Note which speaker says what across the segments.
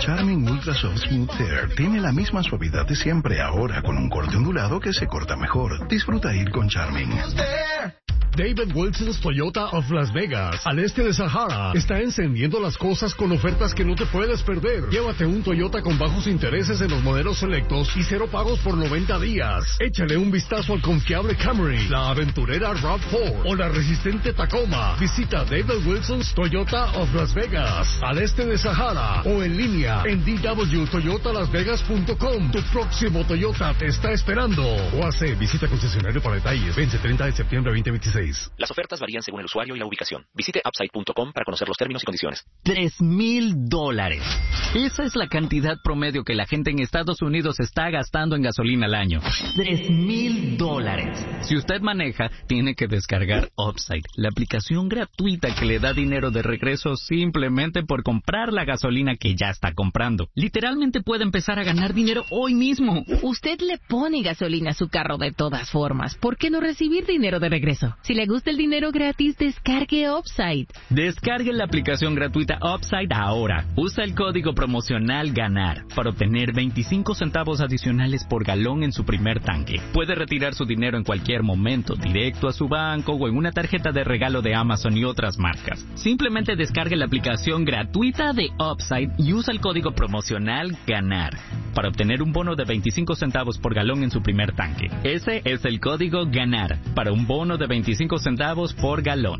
Speaker 1: Charming Ultra Soft Smooth Hair tiene la misma suavidad de siempre, ahora con un corte ondulado que se corta mejor. Disfruta ir con Charming.
Speaker 2: David Wilson's Toyota of Las Vegas, al este de Sahara, está encendiendo las cosas con ofertas que no te puedes perder. Llévate un Toyota con bajos intereses en los modelos selectos y 0 pagos por 90 días. Échale un vistazo al confiable Camry, la aventurera RAV4 o la resistente Tacoma. Visita David Wilson's Toyota of Las Vegas, al este de Sahara, o en línea en dwtoyotalasvegas.com. Tu próximo Toyota te está esperando. O visita concesionario para detalles. Vence 30 de septiembre de 2026.
Speaker 3: Las ofertas varían según el usuario y la ubicación. Visite upside.com para conocer los términos y condiciones.
Speaker 4: $3,000. Esa es la cantidad promedio que la gente en Estados Unidos está gastando en gasolina al año. $3,000. Si usted maneja, tiene que descargar Upside, la aplicación gratuita que le da dinero de regreso simplemente por comprar la gasolina que ya está comprando. Literalmente puede empezar a ganar dinero hoy mismo.
Speaker 5: Usted le pone gasolina a su carro de todas formas. ¿Por qué no recibir dinero de regreso? Si le gusta el dinero gratis, descargue Upside.
Speaker 4: Descargue la aplicación gratuita Upside ahora. Usa el código promocional GANAR para obtener 25 centavos adicionales por galón en su primer tanque. Puede retirar su dinero en cualquier momento, directo a su banco o en una tarjeta de regalo de Amazon y otras marcas. Simplemente descargue la aplicación gratuita de Upside y usa el código promocional GANAR para obtener un bono de 25 centavos por galón en su primer tanque. Ese es el código GANAR para un bono de 25 centavos por galón.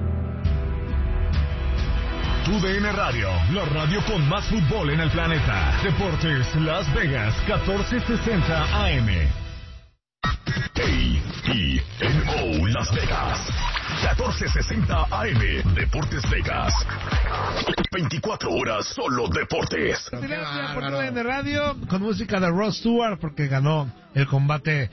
Speaker 6: TUDN Radio, la radio con más fútbol en el planeta. Deportes Las Vegas, 1460 AM. KENO Las Vegas, 1460 AM. Deportes Vegas. 24 horas solo deportes.
Speaker 7: TUDN Radio con música de Rod Stewart porque ganó el combate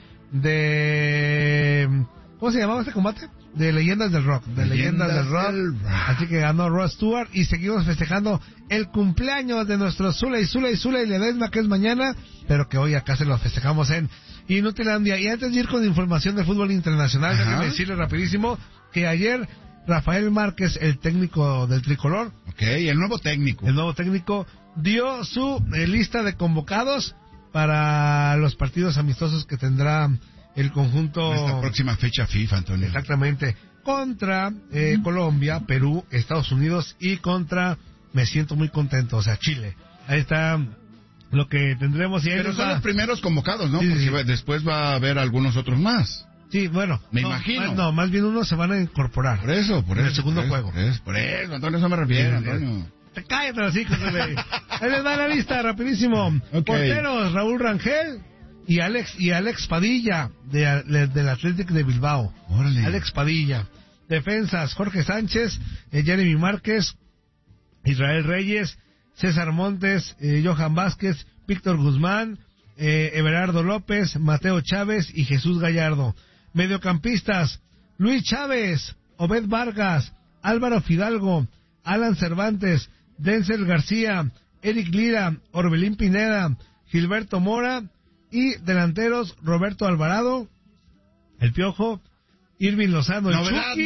Speaker 7: de... ¿Cómo se llamaba este combate? De Leyendas del Rock. De Leyendas del Rock. Así que ganó Rod Stewart y seguimos festejando el cumpleaños de nuestro Zuley Ledesma, que es mañana, pero que hoy acá se lo festejamos en Inutilandia. Y antes de ir con información de fútbol internacional, déjenme decirles rapidísimo que ayer Rafael Márquez, el técnico del Tricolor,
Speaker 8: el nuevo técnico dio su lista de convocados para los partidos amistosos que tendrá el conjunto...
Speaker 7: Esta próxima fecha FIFA, Antonio.
Speaker 8: Exactamente. Contra Colombia, Perú, Estados Unidos y contra... Me siento muy contento, o sea, Chile. Ahí está lo que tendremos. Y
Speaker 7: pero son los primeros convocados, ¿no?
Speaker 8: Sí,
Speaker 7: porque después va a haber algunos otros más.
Speaker 8: Sí, bueno.
Speaker 7: Me imagino.
Speaker 8: Más bien unos se van a incorporar.
Speaker 7: Por eso.
Speaker 8: En el segundo juego.
Speaker 7: Por eso, Antonio, eso me refiero, Antonio.
Speaker 8: Cállate así, José. Ahí les va la lista, rapidísimo. Porteros, Raúl Rangel y Alex Padilla, del Athletic de Bilbao.
Speaker 7: Órale.
Speaker 8: Alex Padilla. Defensas, Jorge Sánchez, Jeremy Márquez, Israel Reyes, César Montes, Johan Vázquez, Víctor Guzmán, Everardo López, Mateo Chávez y Jesús Gallardo. Mediocampistas, Luis Chávez, Obed Vargas, Álvaro Fidalgo, Alan Cervantes, Denzel García, Eric Lira, Orbelín Pineda, Gilberto Mora y delanteros Roberto Alvarado, El Piojo, Irving Lozano, el Chucky.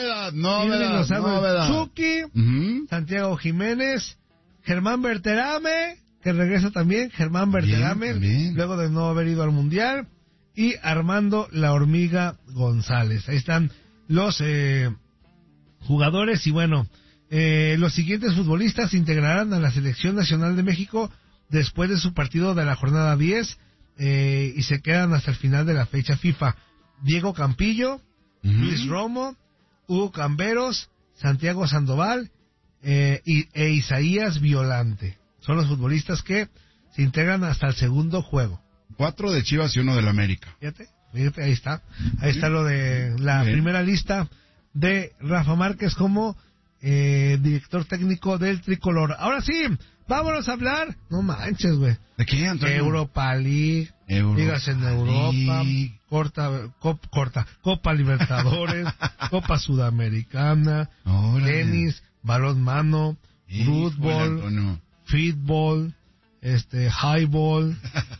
Speaker 7: Novedad.
Speaker 8: Chucky, Santiago Jiménez, Germán Berterame, que regresa también,
Speaker 7: También.
Speaker 8: luego de no haber ido al Mundial, y Armando La Hormiga González. Ahí están los jugadores y bueno, los siguientes futbolistas se integrarán a la Selección Nacional de México después de su partido de la jornada 10 y se quedan hasta el final de la fecha FIFA. Diego Campillo, Luis Romo, Hugo Camberos, Santiago Sandoval e Isaías Violante. Son los futbolistas que se integran hasta el segundo juego.
Speaker 7: 4 de Chivas y 1 del América.
Speaker 8: Fíjate, ahí está. Ahí está lo de la primera lista de Rafa Márquez como director técnico del Tricolor. Ahora sí, vámonos a hablar. No manches, güey.
Speaker 7: ¿De qué, Antonio?
Speaker 8: Europa League. Ligas en Europa. Copa Libertadores. Copa Sudamericana. Tenis. Balonmano. Fútbol. Fútbol. Highball.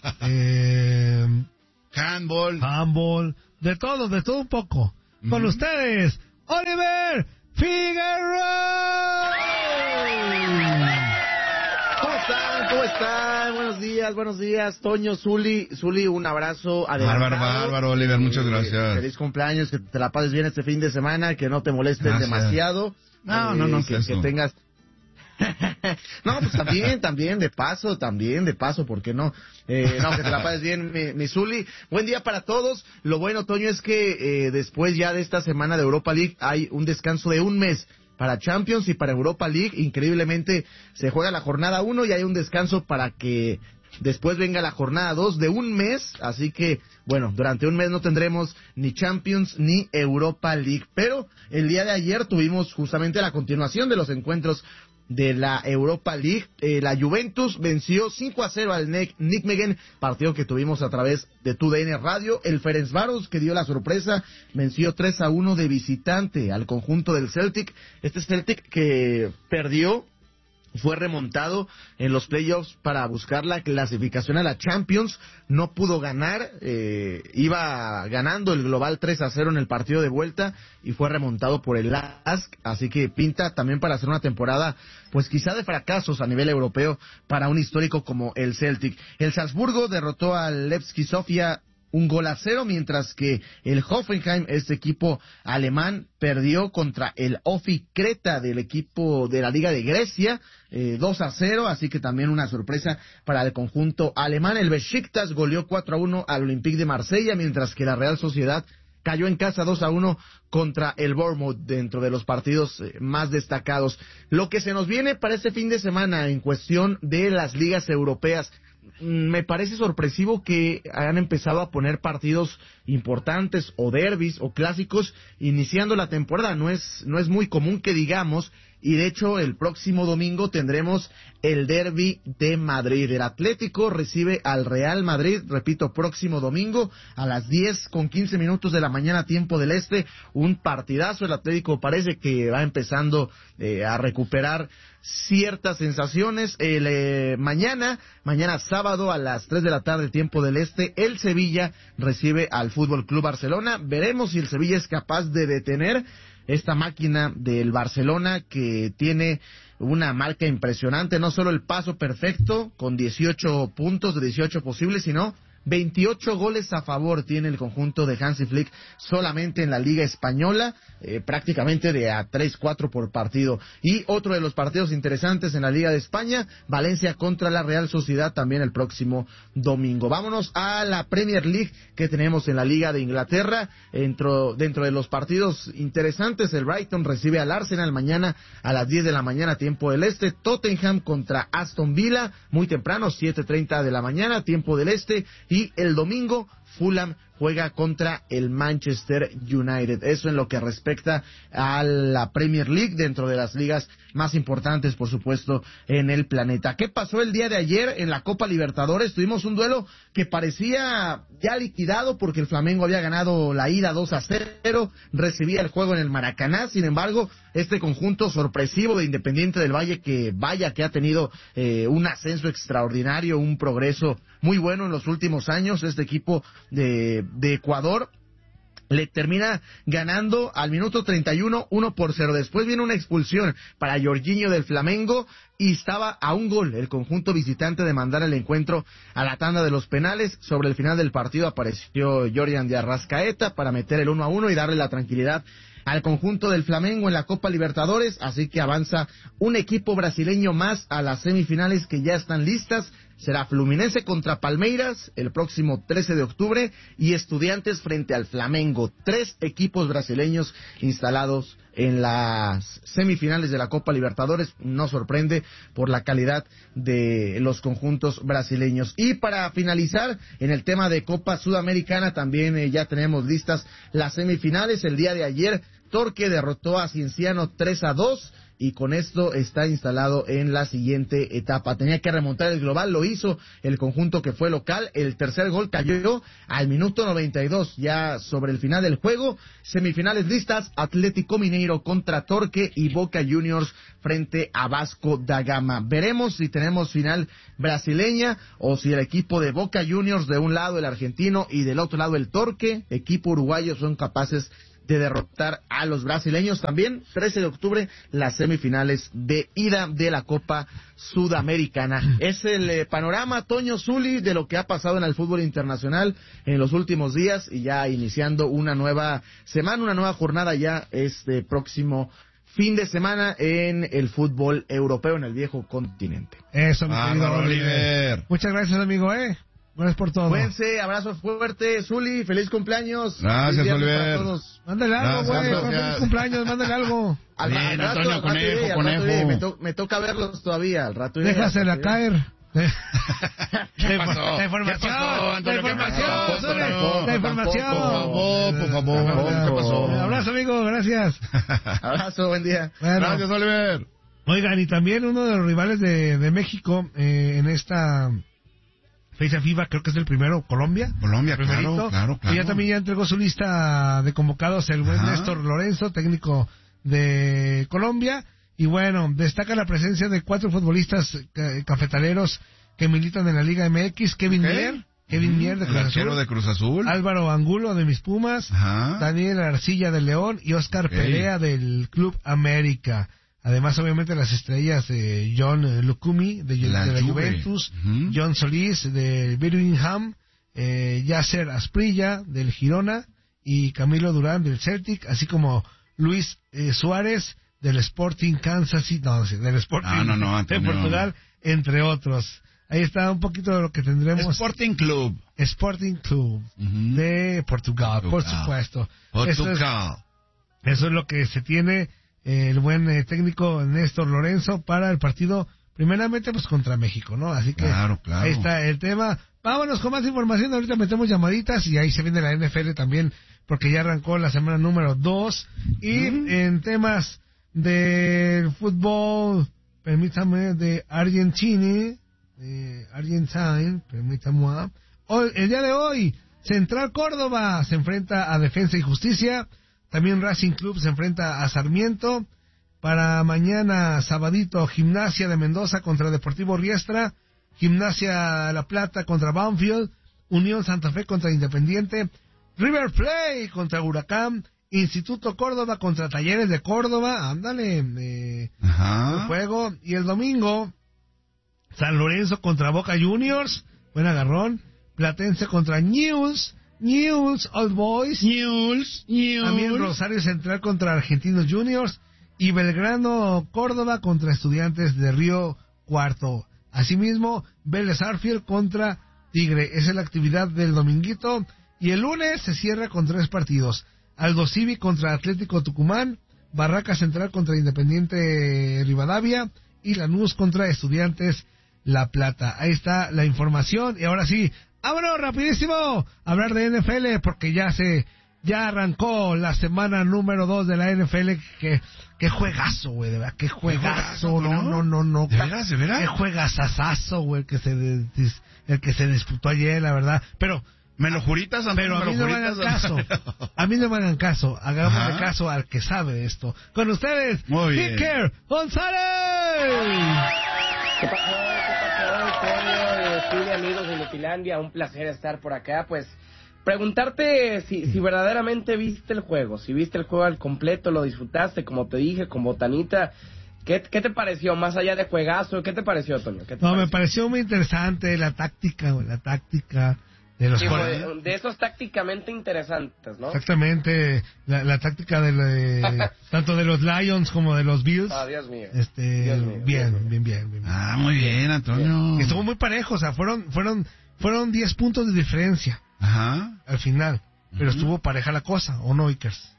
Speaker 8: Handball. De todo un poco. Con ustedes, Oliver Figueroa.
Speaker 9: están? ¿Cómo están? Buenos días. Toño, Zuli, un abrazo adelantado.
Speaker 10: Bárbaro, Oliver, muchas gracias.
Speaker 9: Feliz cumpleaños, que te la pases bien este fin de semana, que no te molestes demasiado.
Speaker 10: No,
Speaker 9: que tengas... No, pues también, de paso, ¿por qué no? Que te la pases bien, mi Zuli. Buen día para todos. Lo bueno, Toño, es que después ya de esta semana de Europa League hay un descanso de un mes para Champions y para Europa League. Increíblemente se juega la jornada 1 y hay un descanso para que después venga la jornada 2 de un mes. Así que, bueno, durante un mes no tendremos ni Champions ni Europa League. Pero el día de ayer tuvimos justamente la continuación de los encuentros de la Europa League. La Juventus venció 5-0 al Nijmegen, partido que tuvimos a través de TUDN Radio. El Ferencváros, que dio la sorpresa, venció 3-1 de visitante al conjunto del Celtic. Este Celtic que perdió, fue remontado en los playoffs para buscar la clasificación a la Champions, no pudo ganar, iba ganando el global 3-0 en el partido de vuelta y fue remontado por el LASK, así que pinta también para hacer una temporada pues quizá de fracasos a nivel europeo para un histórico como el Celtic. El Salzburgo derrotó al Levski Sofia 1-0, mientras que el Hoffenheim, este equipo alemán, perdió contra el Ofi Creta del equipo de la Liga de Grecia, 2-0, así que también una sorpresa para el conjunto alemán. El Besiktas goleó 4-1 al Olympique de Marsella, mientras que la Real Sociedad cayó en casa 2-1 contra el Bournemouth, dentro de los partidos más destacados. Lo que se nos viene para este fin de semana en cuestión de las ligas europeas, me parece sorpresivo que hayan empezado a poner partidos importantes o derbis o clásicos iniciando la temporada. No es muy común que digamos, y de hecho el próximo domingo tendremos el derbi de Madrid. El Atlético recibe al Real Madrid, repito, próximo domingo a las 10:15 de la mañana, tiempo del este. Un partidazo. El Atlético parece que va empezando a recuperar ciertas sensaciones. Mañana sábado a las 3 de la tarde, tiempo del este, el Sevilla recibe al Fútbol Club Barcelona. Veremos si el Sevilla es capaz de detener esta máquina del Barcelona, que tiene una marca impresionante, no solo el paso perfecto con 18 puntos de 18 posibles, sino 28 goles a favor tiene el conjunto de Hansi Flick solamente en la Liga Española, prácticamente de a 3-4 por partido. Y otro de los partidos interesantes en la Liga de España, Valencia contra la Real Sociedad, también el próximo domingo. Vámonos a la Premier League que tenemos en la Liga de Inglaterra. Dentro de los partidos interesantes, el Brighton recibe al Arsenal mañana a las 10 de la mañana, tiempo del este. Tottenham contra Aston Villa, muy temprano, 7:30 de la mañana, tiempo del este. Y el domingo, Fulham juega contra el Manchester United. Eso en lo que respecta a la Premier League, dentro de las ligas más importantes, por supuesto, en el planeta. ¿Qué pasó el día de ayer en la Copa Libertadores? Tuvimos un duelo que parecía ya liquidado porque el Flamengo había ganado la ida 2-0, recibía el juego en el Maracaná. Sin embargo, este conjunto sorpresivo de Independiente del Valle, que vaya que ha tenido un extraordinario, un progreso muy bueno en los últimos años, este equipo de Ecuador, le termina ganando al minuto 31, 1-0. Después viene una expulsión para Jorginho del Flamengo y estaba a un gol el conjunto visitante de mandar el encuentro a la tanda de los penales. Sobre el final del partido apareció Jordan de Arrascaeta para meter el 1-1 y darle la tranquilidad al conjunto del Flamengo en la Copa Libertadores. Así que avanza un equipo brasileño más a las semifinales que ya están listas. Será Fluminense contra Palmeiras el próximo 13 de octubre y Estudiantes frente al Flamengo. 3 equipos brasileños instalados en las semifinales de la Copa Libertadores. No sorprende por la calidad de los conjuntos brasileños. Y para finalizar, en el tema de Copa Sudamericana también ya tenemos listas las semifinales. El día de ayer, Torque derrotó a Cienciano 3-2. Y con esto está instalado en la siguiente etapa. Tenía que remontar el global, lo hizo el conjunto que fue local. El tercer gol cayó al minuto 92, ya sobre el final del juego. Semifinales listas, Atlético Mineiro contra Torque y Boca Juniors frente a Vasco da Gama. Veremos si tenemos final brasileña o si el equipo de Boca Juniors, de un lado el argentino y del otro lado el Torque, equipo uruguayo, son capaces de derrotar a los brasileños. También 13 de octubre las semifinales de ida de la Copa Sudamericana. Es el panorama, Toño, Zuli, de lo que ha pasado en el fútbol internacional en los últimos días, y ya iniciando una nueva semana, una nueva jornada ya este próximo fin de semana en el fútbol europeo en el viejo continente.
Speaker 7: Eso, mi querido Oliver. Muchas gracias, amigo, Gracias por todo.
Speaker 9: Cuídense, abrazo fuerte, Zuli, feliz cumpleaños.
Speaker 10: Gracias, Oliver.
Speaker 7: Mándale algo, güey. Feliz cumpleaños, mándale algo.
Speaker 9: Al rato, conejo. Me toca verlos todavía, al rato.
Speaker 7: Déjasela caer.
Speaker 10: ¿Qué pasó?
Speaker 7: La información.
Speaker 10: Por favor. ¿Qué pasó?
Speaker 7: Abrazo, amigo, gracias.
Speaker 9: Abrazo, buen día.
Speaker 7: Bueno.
Speaker 10: Gracias, Oliver.
Speaker 7: Oigan, y también uno de los rivales de México en esta fecha FIFA, creo que es el primero, Colombia, claro. Y ya también entregó su lista de convocados el buen Néstor Lorenzo, técnico de Colombia. Y bueno, destaca la presencia de 4 futbolistas cafetaleros que militan en la Liga MX. Kevin Mier de Cruz Azul, Álvaro Angulo de mis Pumas, Daniel Arcilla de León y Oscar Pelea del Club América. Además, obviamente, las estrellas de John Lucumi de la Juventus, John Solís de Birmingham, Yasser Asprilla del Girona y Camilo Durán del Celtic, así como Luis Suárez del Sporting Kansas City, del Sporting de Portugal, entre otros. Ahí está un poquito de lo que tendremos.
Speaker 10: Sporting Club
Speaker 7: de Portugal, por supuesto. Eso es lo que se tiene el buen técnico Néstor Lorenzo para el partido, primeramente pues contra México, ¿no? Así que ahí está el tema. Vámonos con más información, ahorita metemos llamaditas y ahí se viene la NFL también, porque ya arrancó la semana número 2. Y en temas del fútbol, permítame, de Argentina, permítame. El día de hoy, Central Córdoba se enfrenta a Defensa y Justicia. También Racing Club se enfrenta a Sarmiento. Para mañana, sabadito, Gimnasia de Mendoza contra Deportivo Riestra. Gimnasia La Plata contra Banfield. Unión Santa Fe contra Independiente. River Plate contra Huracán. Instituto Córdoba contra Talleres de Córdoba. Ándale. El juego. Y el domingo, San Lorenzo contra Boca Juniors. Buen agarrón. Platense contra Newell's Old Boys. También Rosario Central contra Argentinos Juniors. Y Belgrano Córdoba contra Estudiantes de Río Cuarto. Asimismo, Vélez Arfield contra Tigre. Esa es la actividad del dominguito. Y el lunes se cierra con 3 partidos. Aldo Civi contra Atlético Tucumán. Barraca Central contra Independiente Rivadavia. Y Lanús contra Estudiantes La Plata. Ahí está la información. Y ahora sí, vámonos rapidísimo a hablar de NFL, porque ya arrancó la semana número 2 de la NFL. Qué juegazo, güey, de verdad, qué juegazo. No.
Speaker 10: ¿De veras?
Speaker 7: Qué juegazazazo, güey, el que se disputó ayer, la verdad. Pero
Speaker 10: ¿me lo juritas?
Speaker 7: Pero a mí no me hagan caso. A mí no me hagan caso. Hagámosle caso al que sabe de esto. Con ustedes, Iker González.
Speaker 11: ¿Qué pasó, amigos de Nutilandia? Un placer estar por acá. Pues preguntarte si verdaderamente viste el juego, si viste el juego al completo, lo disfrutaste, como te dije, con botanita. ¿Qué te pareció, más allá de juegazo? ¿Qué te pareció, Toño?
Speaker 7: Me pareció muy interesante la táctica de los jugadores.
Speaker 11: De esos tácticamente interesantes, ¿no?
Speaker 7: Exactamente, la táctica tanto de los Lions como de los Bills.
Speaker 11: Dios mío.
Speaker 7: Bien.
Speaker 10: Ah, muy bien, Antonio.
Speaker 7: Estuvo muy parejo, o sea, fueron 10 puntos de diferencia. Al final, pero estuvo pareja la cosa, ¿o no, Ikers?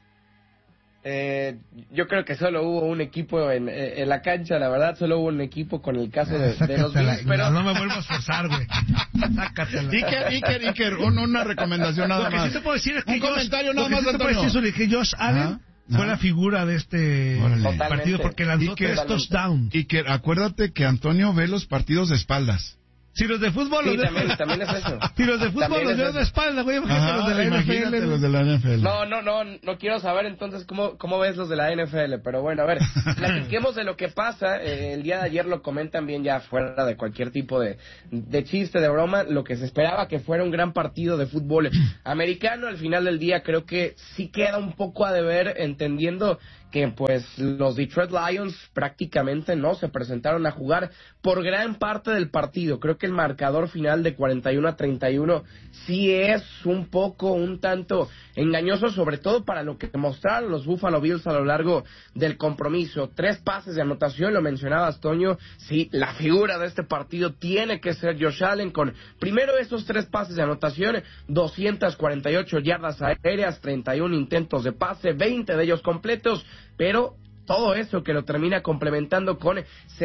Speaker 11: Yo creo que solo hubo un equipo en la cancha, la verdad, solo hubo un equipo con el caso de los Bills, pero...
Speaker 7: No me vuelvas a forzar, güey. Sácatela.
Speaker 10: Iker, una recomendación nada más.
Speaker 7: Lo que sí te puedo decir es que
Speaker 10: comentario nada más, Antonio.
Speaker 7: Que Josh Allen fue la figura de este partido porque lanzó 3 touchdowns.
Speaker 10: Iker, acuérdate que Antonio ve los partidos de espaldas.
Speaker 7: Si los de fútbol...
Speaker 11: Sí, también es eso.
Speaker 7: Si los de fútbol los veo de espalda, güey, imagínate
Speaker 10: los de la NFL.
Speaker 11: No quiero saber entonces cómo ves los de la NFL, pero bueno, a ver, platiquemos de lo que pasa. El día de ayer lo comentan bien ya fuera de cualquier tipo de chiste, de broma, lo que se esperaba que fuera un gran partido de fútbol americano. Al final del día creo que sí queda un poco a deber, entendiendo que pues los Detroit Lions prácticamente no se presentaron a jugar por gran parte del partido. Creo que el marcador final de 41-31 sí es un tanto engañoso, sobre todo para lo que mostraron los Buffalo Bills a lo largo del compromiso. 3 pases de anotación, lo mencionabas, Toño. Sí, la figura de este partido tiene que ser Josh Allen, con primero esos 3 pases de anotación, 248 yardas aéreas, 31 intentos de pase, 20 de ellos completos, pero todo eso que lo termina complementando con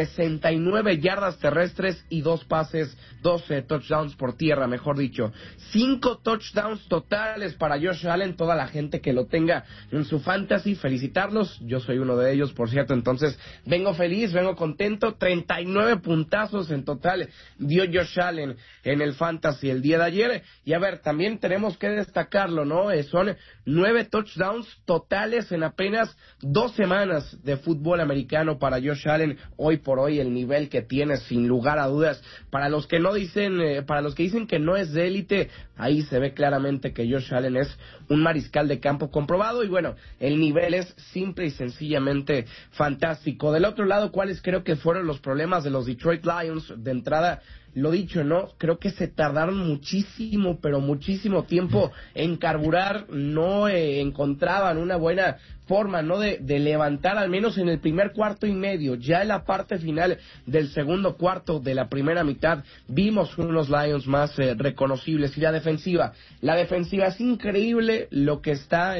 Speaker 11: 69 yardas terrestres y 2 pases, 12 touchdowns por tierra, mejor dicho. 5 touchdowns totales para Josh Allen. Toda la gente que lo tenga en su fantasy, felicitarlos. Yo soy uno de ellos, por cierto, entonces vengo feliz, vengo contento. 39 puntazos en total dio Josh Allen en el fantasy el día de ayer. Y a ver, también tenemos que destacarlo, ¿no? Son 9 touchdowns totales en apenas 2 semanas de fútbol americano para Josh Allen. Hoy por hoy el nivel que tiene, sin lugar a dudas, para los que dicen que no es de élite, ahí se ve claramente que Josh Allen es un mariscal de campo comprobado. Y bueno, el nivel es simple y sencillamente fantástico. Del otro lado, ¿cuáles creo que fueron los problemas de los Detroit Lions? De entrada, lo dicho, ¿no? Creo que se tardaron muchísimo, pero muchísimo tiempo en carburar. No encontraban una buena forma, ¿no? De levantar, al menos en el primer cuarto y medio. Ya en la parte final del segundo cuarto de la primera mitad vimos unos Lions más reconocibles. Y la defensiva es increíble lo que está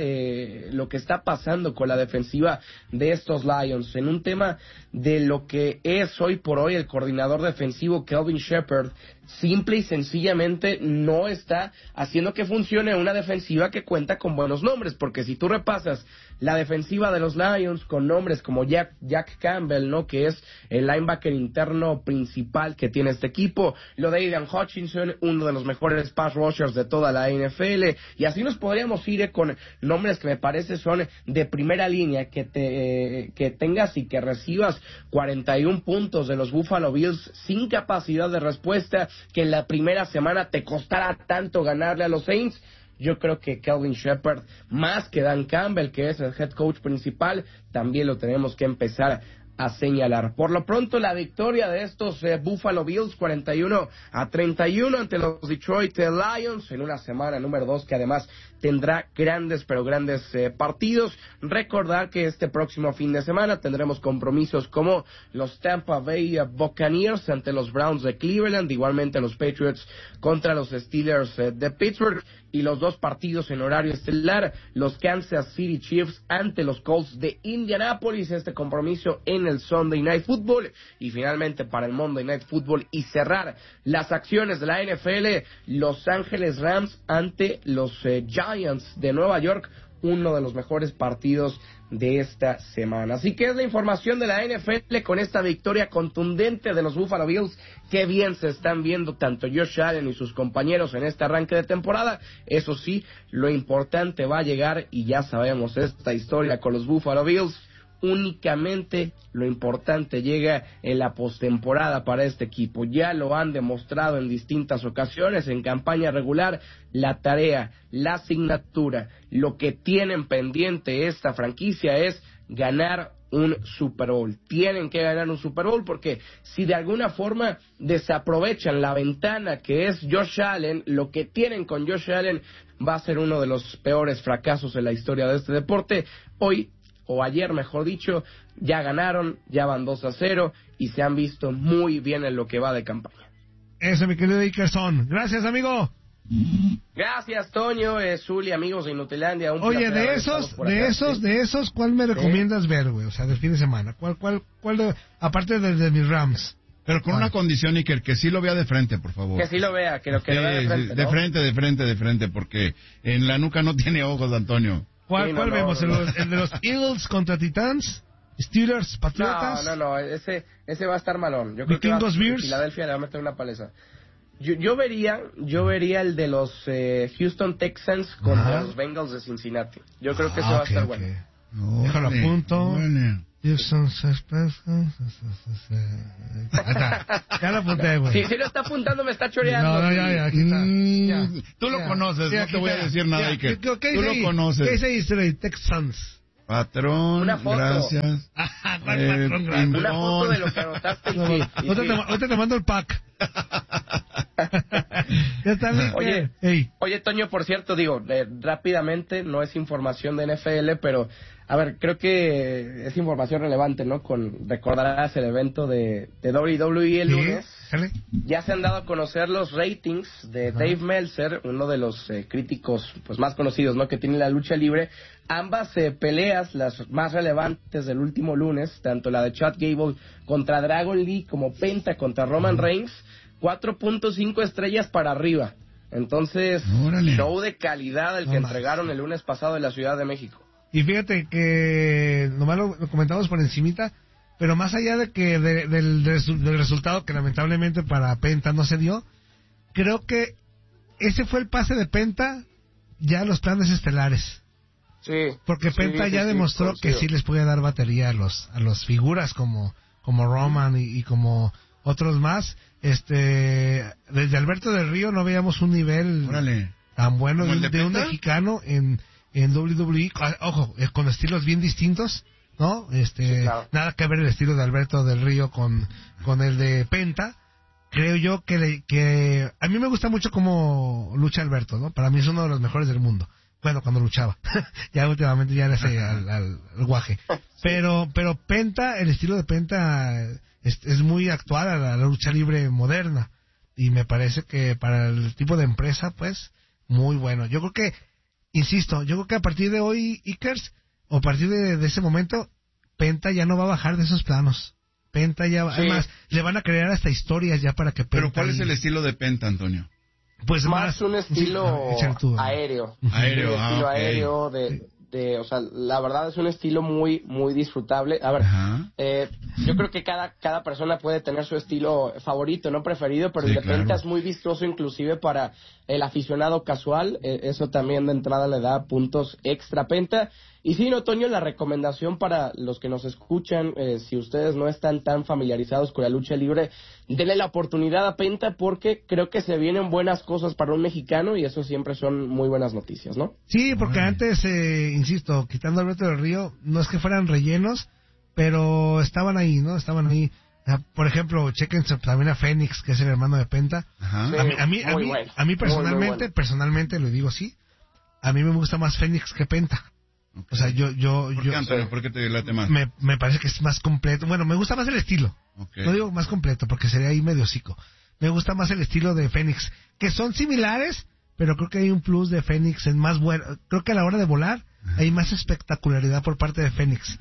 Speaker 11: pasando con la defensiva de estos Lions. En un tema de lo que es hoy por hoy el coordinador defensivo Kelvin Shepard, simple y sencillamente no está haciendo que funcione una defensiva que cuenta con buenos nombres, porque si tú repasas la defensiva de los Lions con nombres como Jack Campbell, ¿no? Que es el linebacker interno principal que tiene este equipo, lo de Aidan Hutchinson, uno de los mejores pass rushers de toda la NFL, y así nos podríamos ir con nombres que me parece son de primera línea. Que tengas y que recibas 41 puntos de los Buffalo Bills sin capacidad de respuesta, que en la primera semana te costara tanto ganarle a los Saints. Yo creo que Kelvin Shepard, más que Dan Campbell, que es el head coach principal, también lo tenemos que empezar a señalar. Por lo pronto, la victoria de estos Buffalo Bills 41-31 ante los Detroit Lions en una semana número 2 que además tendrá grandes partidos. Recordar que este próximo fin de semana tendremos compromisos como los Tampa Bay Buccaneers ante los Browns de Cleveland, igualmente los Patriots contra los Steelers de Pittsburgh, y los 2 partidos en horario estelar, los Kansas City Chiefs ante los Colts de Indianapolis, este compromiso en el Sunday Night Football, y finalmente para el Monday Night Football y cerrar las acciones de la NFL, Los Ángeles Rams ante los Giants de Nueva York, uno de los mejores partidos de esta semana. Así que es la información de la NFL con esta victoria contundente de los Buffalo Bills. Qué bien se están viendo tanto Josh Allen y sus compañeros en este arranque de temporada. Eso sí, lo importante va a llegar, y ya sabemos esta historia con los Buffalo Bills. Únicamente lo importante llega en la postemporada para este equipo. Ya lo han demostrado en distintas ocasiones, en campaña regular. La tarea, la asignatura, lo que tienen pendiente esta franquicia es ganar un Super Bowl. Tienen que ganar un Super Bowl, porque si de alguna forma desaprovechan la ventana que es Josh Allen, lo que tienen con Josh Allen va a ser uno de los peores fracasos en la historia de este deporte. Hoy, o ayer mejor dicho, ya ganaron, ya van 2-0 y se han visto muy bien en lo que va de campaña.
Speaker 7: Eso, mi querido Dickerson. Gracias, amigo.
Speaker 11: Gracias, Toño, Zuli, amigos de Inutilandia.
Speaker 7: Oye, de esos, ¿cuál me recomiendas ver, güey? O sea, del fin de semana. ¿Cuál aparte de mis Rams?
Speaker 10: Pero con una condición, Iker, que sí lo vea de frente, por favor.
Speaker 11: Que sí lo vea, que lo vea de frente, ¿no?
Speaker 10: De frente, porque en la nuca no tiene ojos, Antonio.
Speaker 7: ¿Cuál vemos? ¿El de los Eagles contra Titans? Steelers, Patriotas.
Speaker 11: No, ese va a estar malón. Yo creo
Speaker 7: Vikingos,
Speaker 11: que
Speaker 7: Bears.
Speaker 11: Filadelfia le va a meter una paleza. Yo vería el de los Houston Texans contra los Bengals de Cincinnati. Yo creo que ese va a estar bueno.
Speaker 7: Déjalo a punto. Houston, ya lo apunté, güey.
Speaker 11: Si lo está apuntando, me está choreando.
Speaker 7: No, ya, aquí está.
Speaker 10: Tú lo conoces, no te voy a decir nada, Iker. Tú lo
Speaker 7: ¿Qué
Speaker 10: conoces.
Speaker 7: dice Texans?
Speaker 10: Patrón,
Speaker 11: una foto.
Speaker 10: Gracias.
Speaker 11: Una foto de lo que anotaste.
Speaker 7: Ahorita te mando el pack. ¿Qué tal?
Speaker 11: Oye, Toño, por cierto, rápidamente, no es información de NFL, pero, a ver, creo que es información relevante, ¿no? Recordarás el evento de WWE el lunes. Ya se han dado a conocer los ratings de Dave Meltzer, uno de los críticos pues más conocidos, ¿no? Que tiene la lucha libre. Ambas peleas, las más relevantes del último lunes, tanto la de Chad Gable contra Dragon Lee como Penta contra Roman Reigns, 4.5 estrellas para arriba. Entonces, show de calidad el que entregaron el lunes pasado en la Ciudad de México.
Speaker 7: Y fíjate que nomás lo comentamos por encimita, pero más allá de que del resultado que lamentablemente para Penta no se dio, creo que ese fue el pase de Penta ya a los planes estelares.
Speaker 11: Sí.
Speaker 7: Porque Penta ya demostró que sí les puede dar batería a los figuras como Roman y como otros más. Desde Alberto del Río no veíamos un nivel tan bueno de un mexicano en WWE, ojo, con estilos bien distintos, ¿no? Claro. Nada que ver el estilo de Alberto del Río con el de Penta. Creo yo que a mí me gusta mucho cómo lucha Alberto, ¿no? Para mí es uno de los mejores del mundo. Bueno, cuando luchaba. Ya últimamente ya le hace al guaje. Pero Penta, el estilo de Penta es muy actual a la lucha libre moderna. Y me parece que para el tipo de empresa, pues, muy bueno. Yo creo que, insisto, a partir de hoy, Ikers, o a partir de ese momento, Penta ya no va a bajar de esos planos. Penta ya, además, le van a crear hasta historias ya para que Penta...
Speaker 10: ¿Pero cuál es el estilo de Penta, Antonio?
Speaker 7: Pues
Speaker 11: más un estilo aéreo. Aéreo, o sea, la verdad es un estilo muy, muy disfrutable. A ver, yo creo que cada persona puede tener su estilo favorito, no preferido, pero el de Penta es muy vistoso inclusive para el aficionado casual. Eso también de entrada le da puntos extra a Penta. Y sí, no, Toño, la recomendación para los que nos escuchan, si ustedes no están tan familiarizados con la lucha libre, denle la oportunidad a Penta porque creo que se vienen buenas cosas para un mexicano y eso siempre son muy buenas noticias, ¿no?
Speaker 7: Sí, porque antes, insisto, quitando Alberto del Río, no es que fueran rellenos, pero estaban ahí, ¿no? Estaban ahí. Por ejemplo, chequense también a Fénix, que es el hermano de Penta.
Speaker 11: Sí,
Speaker 7: a mí personalmente lo digo así, a mí me gusta más Fénix que Penta. O sea,
Speaker 10: ¿Por qué, Antonio? ¿Por qué te late más?
Speaker 7: Me parece que es más completo. Bueno, me gusta más el estilo. No digo más completo, porque sería ahí medio hocico. Me gusta más el estilo de Fénix, que son similares, pero creo que hay un plus de Fénix en más bueno. Creo que a la hora de volar hay más espectacularidad por parte de Fénix.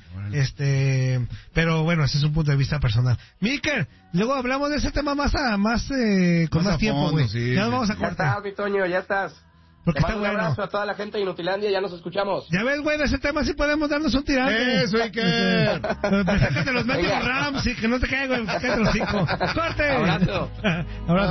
Speaker 7: Pero bueno, ese es un punto de vista personal. Miker, luego hablamos de ese tema con más tiempo, güey. Sí, ya nos vamos a cortar.
Speaker 11: Ya estás, Toño, ya estás.
Speaker 7: Porque
Speaker 11: te mando un abrazo a toda la gente de Inutilandia, ya nos escuchamos.
Speaker 7: Ya ves, güey, de ese tema sí podemos darnos un tirante.
Speaker 10: Eso, Iker.
Speaker 7: Sácate los Metro Rams y que no te caiga, güey, cállate los 5. ¡Corte!
Speaker 11: Abrazo.
Speaker 7: Abrazo.